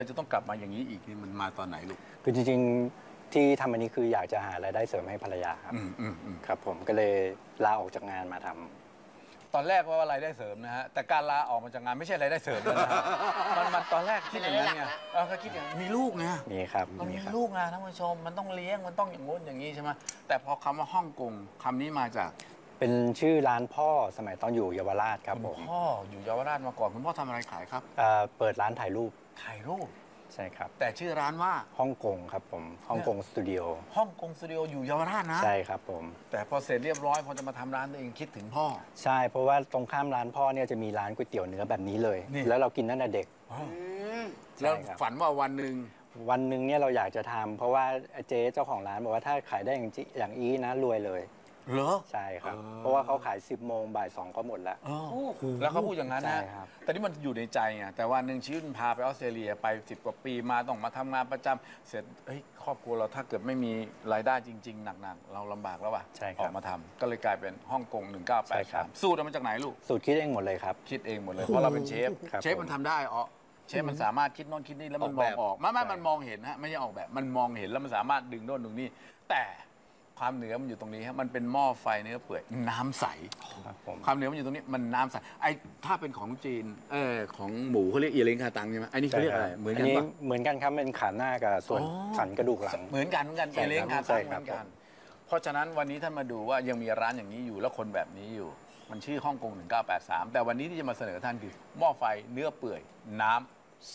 จะต้องกลับมาอย่างนี้อีกนี่มันมาตอนไหนลูกคือจริงๆที่ทำอันนี้คืออยากจะหารายได้เสริมให้ภรรยาครับครับผมก็เลยลาออกจากงานมาทำตอนแรกว่ารายได้เสริมนะฮะแต่การลาออกมาจากงานไม่ใช่รายได้เสริมแล้วนะฮะมันตอนแรกคิดอย่างนั้นไงเขาคิดอย่างมีลูกไงมีครับมันมีลูกไงท่านผู้ชมมันต้องเลี้ยงมันต้องอย่างงู้นอย่างนี้ใช่ไหมแต่พอคำว่าฮ่องกงคำนี้มาจากเป็นชื่อร้านพ่อสมัยตอนอยู่เยาวราชครับผมพ่ออยู่เยาวราชมาก่อนคุณพ่อทำอะไรขายครับเปิดร้านถ่ายรูปใช่ครับแต่ชื่อร้านว่าฮ่องกงครับผมฮ่องกงสตูดิโอฮ่องกงสตูดิโออยู่เยาวราชนะใช่ครับผมแต่พอเสร็จเรียบร้อยพอจะมาทำร้านตัวเองคิดถึงพ่อใช่เพราะว่าตรงข้ามร้านพ่อเนี่ยจะมีร้านก๋วยเตี๋ยวเนื้อแบบนี้เลยแล้วเรากินตั้งแต่เด็กแล้วฝันว่าวันหนึ่งเนี่ยเราอยากจะทำเพราะว่าเจ๊เจ้าของร้านบอกว่าถ้าขายได้อย่างอีนะรวยเลยเหรอใช่ครับเพราะว่าเขาขาย10 โมงบ่าย 2ก็หมดแล้วแล้วเขาพูดอย่างนั้นนะแต่นี่มันอยู่ในใจไงแต่วันหนึ่งชีวิตมันพาไปออสเตรเลียไป10 กว่าปีมาต้องมาทำงานประจำเสร็จครอบครัวเราถ้าเกิดไม่มีรายได้จริงๆหนักๆเราลำบากแล้วว่ะออกมาทำก็เลยกลายเป็นฮ่องกง1983สูตรมาจากไหนลูกสูตรคิดเองหมดเลยครับคิดเองหมดเลยเพราะเราเป็นเชฟมันทำได้เชฟมันสามารถคิดโน่นคิดนี่แล้วมันมองออกไม่มันมองเห็นฮะไม่ใช่ออกแบบมันมองเห็นแล้วมันสามารถดึงโน่นดึงนี่แต่ความเหนือมันอยู่ตรงนี้ฮะมันเป็นหม้อไฟเนื้อเปื่อยน้ำใสความเหนือมันอยู่ตรงนี้มันน้ำใสถ้าเป็นของจีนของหมูเขาเรียกเอียเล้งคาตังใช่ไหมอันนี้เขาเรียกอะไรเหมือนกันปะเหมือนกันครับเป็นขาหน้ากับส่วนสันกระดูกหลังเหมือนกันเอียเล้งคาตังเหมือนกันเพราะฉะนั้นวันนี้ท่านมาดูว่ายังมีร้านอย่างนี้อยู่แล้วคนแบบนี้อยู่มันชื่อฮ่องกง1983แต่วันนี้ที่จะมาเสนอท่านคือหม้อไฟเนื้อเปื่อยน้ำใส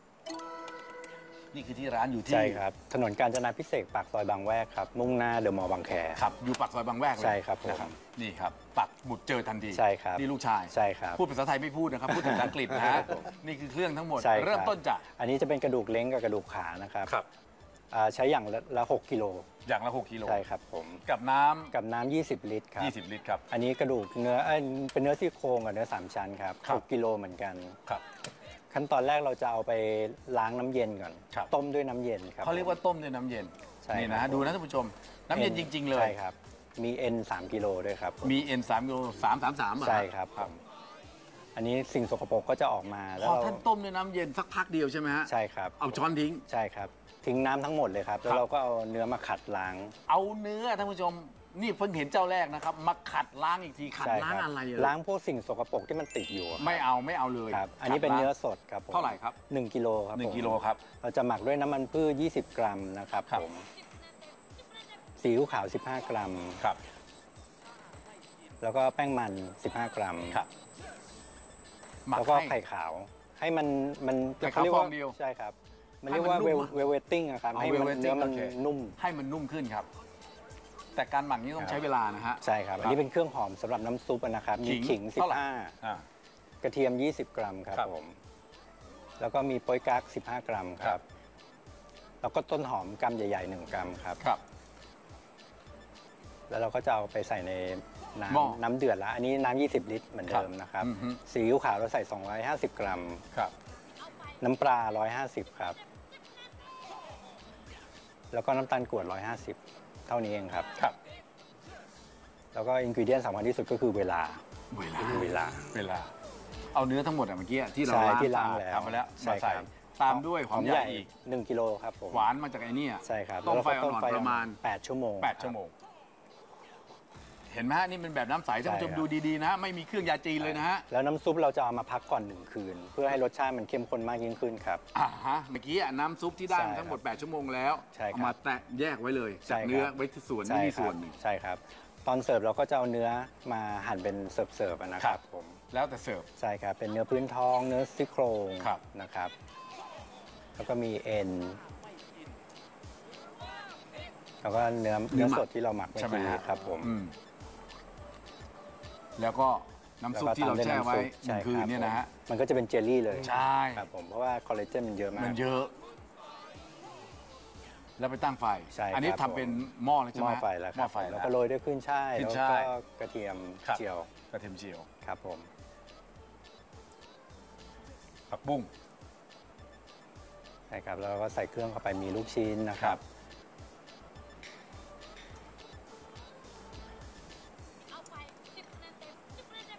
นี่คือที่ร้านอยู่ที่ใช่ครับถนนกาญจนาภิเษกปากซอยบางแวกครับมุ่งหน้าเดอะมอลล์บางแคครับอยู่ปากซอยบางแวกเลยใช่ครับผมนี่ครับปักหมุดเจอทันทีใช่ครับนี่ลูกชายใช่ครับพูดภาษาไทยไม่พูดนะครับพูดภาษาอังกฤษนะฮะนี่คือเครื่องทั้งหมดเริ่มต้นจากอันนี้จะเป็นกระดูกเล้งกับกระดูกขานะครับใช้อย่างละ6 กิโลอย่างละ6 กิโลใช่ครับผมกับน้ำ20 ลิตรครับ 20 ลิตรครับอันนี้กระดูกเนื้อเป็นเนื้อซี่โครงกับเนื้อ3 ชั้นครับ6 กิโลเหมือนกันครับขั้นตอนแรกเราจะเอาไปล้างน้ำเย็นก่อนต้มด้วยน้ำเย็นครับเขาเรียกว่าต้มด้วยน้ำเย็นนี่นะดูนะท่านผู้ชมน้ำเย็นจริงๆเลยใช่ครับมีเอ็น3 กิโลด้วยครับมีเอ็น3 กิโล333 ใช่ครับอันนี้สิ่งสกปรกก็จะออกมาแล้วพอท่านต้มด้วยน้ำเย็นสักพักเดียวใช่ไหมฮะใช่ครับเอาช้อนทิ้งใช่ครับทิ้งน้ำทั้งหมดเลยครับแล้วเราก็เอาเนื้อมาขัดล้างเอาเนื้อท่านผู้ชมนี่เพิ่งเห็นเจ้าแรกนะครับมาขัดล้างอีกทีขัดล้างอะไรล้างพวกสิ่งสกปรกที่มันติดอยู่ไม่เอาเลยครับอันนี้เป็นเนื้อสดครับเท่าไหร่ครับ 1 กิโลครับ 1 กิโลครับเราจะหมักด้วยน้ำมันพืช20 กรัมนะครับผมซีอิ๊วขาว15 กรัมครับแล้วก็แป้งมัน15 กรัมครับแล้วก็ไข่ขาวให้มันเขาเรียกว่าใช่ครับมันเรียกว่าเวทติ้งครับให้เนื้อมันนุ่มให้มันนุ่มขึ้นครับแต่การหมักนี้ต้องใช้เวลานะฮะใช่ครับอันนี้เป็นเครื่องหอมสำหรับน้ำซุปนะครับมีขิง15กระเทียม20 กรัมครับผมแล้วก็มีโป๊ยกั๊ก15 กรัมครับแล้วก็ต้นหอมกรัมใหญ่ๆ1 กรัมครับแล้วเราก็จะเอาไปใส่ในน้ำเดือดแล้วอันนี้น้ำ20 ลิตรเหมือนเดิมนะครับซีอิ๊วขาวเราใส่250 กรัมน้ำปลา150ครับแล้วก็น้ำตาลกรวด150เท่านี้เองครับแล้วก็อินกรีเดียนสำคัญที่สุดก็คือเวลาเอาเนื้อทั้งหมดเมื่อกี้ที่เราล้างแล้วทำไปแล้วมาใส่ตามด้วยหอมใหญ่อีก 1 กิโลครับผมหวานมาจากไอ้นี่ใช่ครับต้มไฟอ่อนประมาณ 8 ชั่วโมงเห็นไหมฮะนี่เป็นแบบน้ำใสท่านผู้ชมดูดีๆนะไม่มีเครื่องยาจีนเลยนะฮะแล้วน้ำซุปเราจะเอามาพักก่อน1 คืนเพื่อให้รสชาติมันเข้มข้นมากยิ่งขึ้นครับเมื่อกี้น้ำซุปที่ได้ทั้งหมด8 ชั่วโมงแล้วเอามาแตะแยกไว้เลยจากเนื้อไว้ที่ส่วนนี้ส่วนหนึ่งใช่ครับตอนเสิร์ฟเราก็จะเอาเนื้อมาหั่นเป็นเสิร์ฟนะครับผมแล้วแต่เสิร์ฟใช่ครับเป็นเนื้อพื้นท้องเนื้อซี่โครงนะครับแล้วก็มีเอ็นแล้วก็เนื้อสดที่เราหมักไว้ครับผมแล้วก็น้ำซุปที่เราแช่ไว้1 คืนเนี่ยนะฮะมันก็จะเป็นเจลลี่เลยใช่ครับผมเพราะว่าคอลลาเจนมันเยอะมากมันเยอะแล้วไปตั้งไฟอันนี้ทำเป็นหม้อเลยใช่ไหมหม้อไฟแล้วแล้วก็โรยด้วยขึ้นช่ายแล้วก็กระเทียมเจียวครับผมผักบุ้งใช่ครับแล้วก็ใส่เครื่องเข้าไปมีลูกชิ้นนะครับ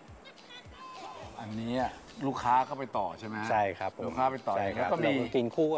อันนี้ลูกค้าก็ไปต่อใช่ไหมใช่ครับลูกค้าไปต่อแล้วก็มีกินคู่